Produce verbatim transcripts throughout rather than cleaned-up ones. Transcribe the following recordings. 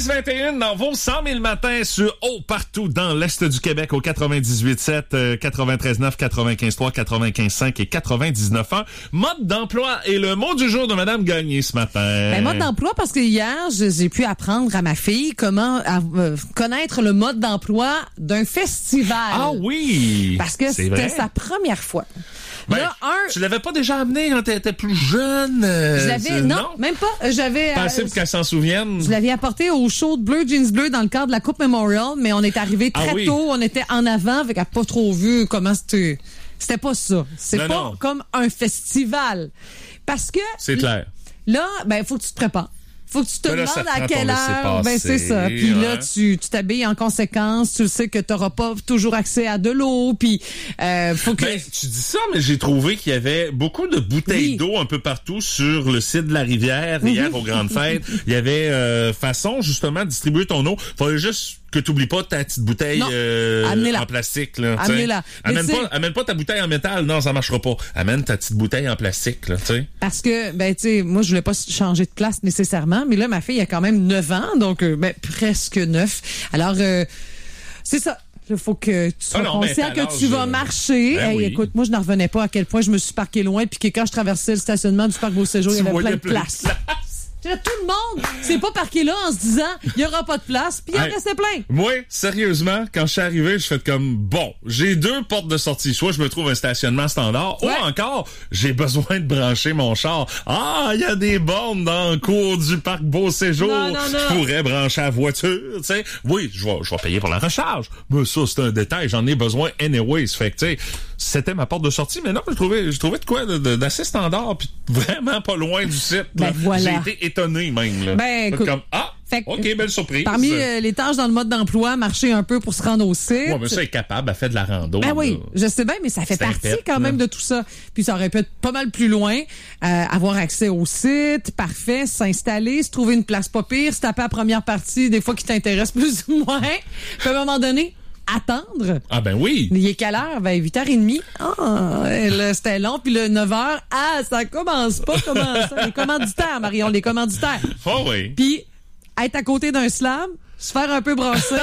dix vingt et un dans vos cent mille matins sur haut partout dans l'Est du Québec au quatre-vingt-dix-huit sept, euh, quatre-vingt-treize neuf, quatre-vingt-quinze trois, quatre-vingt-quinze cinq et quatre-vingt-dix-neuf un. Mode d'emploi est le mot du jour de Madame Gagné ce matin. Ben, mode d'emploi parce que hier, j'ai pu apprendre à ma fille comment à, euh, connaître le mode d'emploi d'un festival. Ah oui! Parce que c'est c'était vrai. sa première fois. Ben, là, un, tu l'avais pas déjà amené quand t'étais plus jeune? Euh, je l'avais, non, non, même pas. J'avais. Possible euh, qu'elle s'en souvienne. Je l'avais apporté au show de Bleu Jeans Bleu dans le cadre de la Coupe Memorial, mais on est arrivé très ah oui. tôt, on était en avant, avec à pas trop vu comment c'était. C'était pas ça. C'est non, pas non. comme un festival. Parce que. C'est clair. Là, ben, faut que tu te prépares. Faut que tu te ben là, demandes ça à prend quelle ton heure. Ben, laissez-passer, c'est ça. Puis là, ouais. tu, tu t'habilles en conséquence. Tu le sais que t'auras pas toujours accès à de l'eau. Puis, euh, faut que. Ben, tu dis ça, mais j'ai trouvé qu'il y avait beaucoup de bouteilles Oui. d'eau un peu partout sur le site de la rivière hier aux Grandes Fêtes. Il y avait euh, façon justement de distribuer ton eau. Fallait juste que tu oublies pas ta petite bouteille euh, en plastique. Là, Amenez-la. Amène pas, amène pas ta bouteille en métal, non, ça marchera pas. Amène ta petite bouteille en plastique. Là, t'sais. Parce que, ben, tu sais, moi, je voulais pas changer de place nécessairement, mais là, ma fille a quand même neuf ans, donc, euh, ben, presque neuf. Alors, euh, c'est ça. Il faut que tu sois ah non, conscient mais que tu vas marcher. Ben hey, oui. Écoute, moi, je n'en revenais pas à quel point je me suis parqué loin, puis que quand je traversais le stationnement du Parc Beau-Séjour, il y avait plein de places. Là, tout le monde s'est pas parqué là en se disant il y aura pas de place, puis il en hey, restait plein. Moi, sérieusement, quand je suis arrivé, je fais comme bon, j'ai deux portes de sortie. Soit je me trouve un stationnement standard, ouais. ou encore j'ai besoin de brancher mon char. Ah, il y a des bornes dans le cours du Parc Beau-Séjour. Non, non, non. Je pourrais brancher la voiture, tu sais. Oui, je vais, je vais payer pour la recharge. Mais ça, c'est un détail. J'en ai besoin anyways. Fait que, tu sais, c'était ma porte de sortie. Mais non, je trouvais, je trouvais de quoi de, de, d'assez standard, puis vraiment pas loin du site. Ben, voilà. J'ai été étonné même. Là. Ben, écoute, comme, ah, fait, OK, belle surprise. Parmi euh, les tâches dans le mode d'emploi, marcher un peu pour se rendre au site. Ouais, mais ça, elle est capable, elle fait de la rando. Ben oui, là. je sais bien, mais ça fait C'est partie impète, quand même là. de tout ça. Puis ça aurait pu être pas mal plus loin, euh, avoir accès au site, parfait, s'installer, se trouver une place pas pire, se taper la première partie, des fois qui t'intéresse plus ou moins. Puis à un moment donné, attendre. Ah ben oui. Il est quelle heure? Ben huit heures trente. Ah, là, c'était long. Puis le neuf heures, ah, ça commence pas. Comment ça? Les commanditaires, Marion, les commanditaires. Oh oui. Puis être à côté d'un slam, se faire un peu brasser,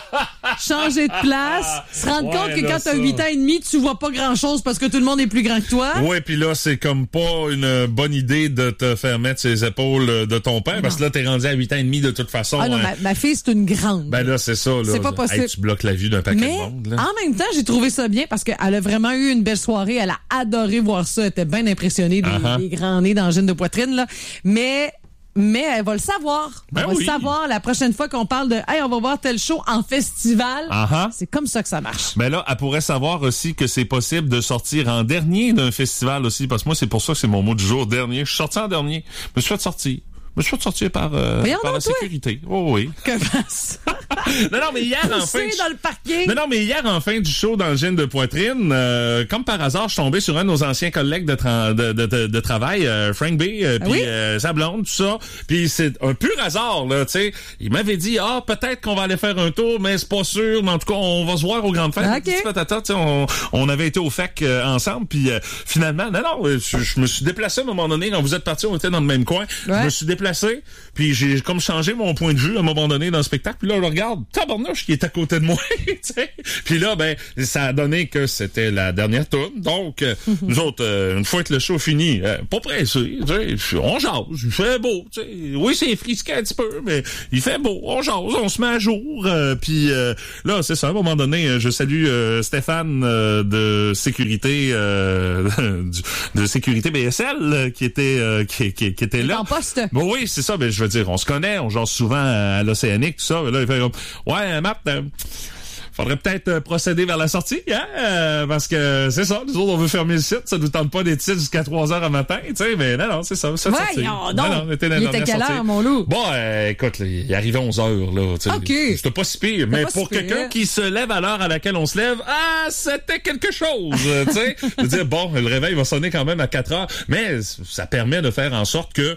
changer de place, se rendre Ouais, compte que là, quand t'as ça. huit ans et demi, tu vois pas grand-chose parce que tout le monde est plus grand que toi. Ouais, puis là, c'est comme pas une bonne idée de te faire mettre sur les épaules de ton père, parce que là, t'es rendu à huit ans et demi de toute façon. Ah non, hein. ma, ma fille, c'est une grande. Ben là, c'est ça. Là. C'est pas possible. Hey, tu bloques la vue d'un paquet Mais de monde. Là. en même temps, j'ai trouvé ça bien parce qu'elle a vraiment eu une belle soirée. Elle a adoré voir ça. Elle était bien impressionnée des, Uh-huh. des grands nez dans le gène de poitrine. Là. Mais... Mais elle va le savoir. Ben elle va oui. le savoir la prochaine fois qu'on parle de « Hey, on va voir tel show en festival. Uh-huh. C'est comme ça que ça marche. Ben là, elle pourrait savoir aussi que c'est possible de sortir en dernier d'un festival aussi, parce que moi, c'est pour ça que c'est mon mot du jour, dernier. Je suis sorti en dernier. Je me suis fait sortir. Je me suis fait sortir par, euh, Voyons par la donc, toi. sécurité. Oh oui. Comment ça? Non, non, mais hier, en fin... Pousser dans le parking. Non, non, mais hier, en fin du show dans le gym de poitrine, euh, comme par hasard, je suis tombé sur un de nos anciens collègues de, tra- de, de, de, de travail, euh, Frank B, euh, puis oui? euh, sa blonde, tout ça. Puis c'est un pur hasard, là, tu sais. Il m'avait dit, ah, peut-être qu'on va aller faire un tour, mais c'est pas sûr. Mais en tout cas, on va se voir aux grandes fêtes. OK. Petit patata, tu sais, on, on avait été au F E C euh, ensemble, puis euh, finalement, non, non, je, je me suis déplacé à un moment donné. Quand vous êtes partis, on était dans le même coin. Ouais. Je me suis déplacé, puis j'ai comme changé mon point de vue à un moment donné dans le spectacle. Puis là, je le regarde, tabarnouche qui est à côté de moi, tu sais. Puis là, ben, ça a donné que c'était la dernière tourne. Donc, euh, nous autres, euh, une fois que le show fini, euh, pas pressé, tu sais, on jase, il fait beau, tu sais. Oui, c'est frisqué un petit peu, mais il fait beau, on jase, on se met à jour. Euh, puis euh, là, c'est ça, à un moment donné, euh, je salue euh, Stéphane euh, de sécurité euh, du, de sécurité B S L euh, qui était euh, qui, qui, qui était là. En poste. Bon oui, c'est ça, ben je veux dire, on se connaît, on jase souvent à l'Océanique, tout ça. Là, il fait comme ouais, Matt, euh, faudrait peut-être euh, procéder vers la sortie, hein, euh, parce que c'est ça, nous autres, on veut fermer le site, ça nous tente pas d'être ici jusqu'à trois heures à matin, tu sais, mais non, non, c'est ça, c'est sorti. Voyons donc. Non, non, on était dans la Il était dernière quelle sortie. heure, mon loup? Bon, euh, écoute, là, il arrivait onze heures, là, tu sais. OK. C'était pas si pire, mais pas pour si pire. quelqu'un qui se lève à l'heure à laquelle on se lève, ah, c'était quelque chose, euh, tu sais. Je veux dire, bon, le réveil va sonner quand même à quatre heures, mais ça permet de faire en sorte que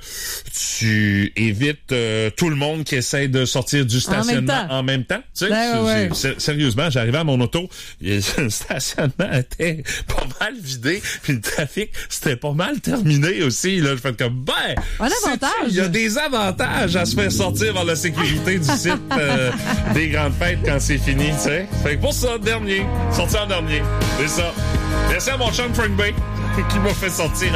tu évites euh, tout le monde qui essaie de sortir du stationnement temps. en même temps, tu sais. Ben, C'est- ouais, c'est- c'est- sérieux. sérieusement, j'arrivais à mon auto, le stationnement était pas mal vidé, puis le trafic, c'était pas mal terminé aussi. Là, je fais comme, ben, un avantage. Il y a des avantages à se faire sortir vers la sécurité du site euh, des grandes fêtes quand c'est fini, tu sais. Fait que pour ça, dernier, sorti en dernier, c'est ça. Merci à mon chum Frank Bay qui m'a fait sortir